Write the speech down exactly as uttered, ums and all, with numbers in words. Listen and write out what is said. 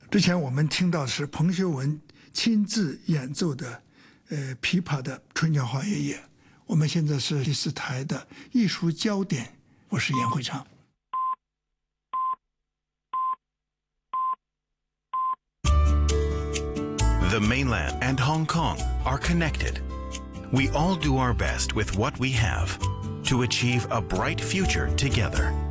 之前我们听到是彭修文亲自演奏的呃琵琶的《春江花月夜》。我们现在是第四台的艺术焦点，我是严慧昌。 The mainland and Hong Kong are connected. We all do our best with what we have to achieve a bright future together.